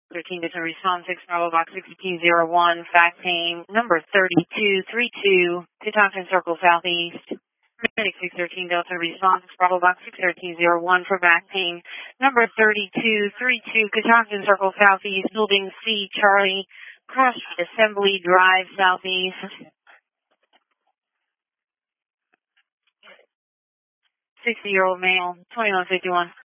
13 Delta response 6 Bravo Box 6201, fact pain, number 3232, Catoctin Circle Southeast. Medic 613 Delta response 6 Bravo Box 61301 for back pain, number 3232, Catoctin Circle Southeast, Building C, Charlie, Cross Assembly Drive Southeast. 60-year-old male, 2151.